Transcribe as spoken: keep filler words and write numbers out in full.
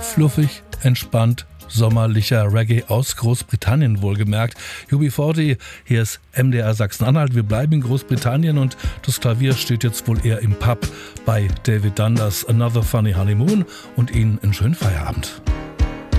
Fluffig, entspannt, sommerlicher Reggae aus Großbritannien wohlgemerkt. U B vierzig, hier ist M D R Sachsen-Anhalt. Wir bleiben in Großbritannien und das Klavier steht jetzt wohl eher im Pub bei David Dundas Another Funny Honeymoon und Ihnen einen schönen Feierabend.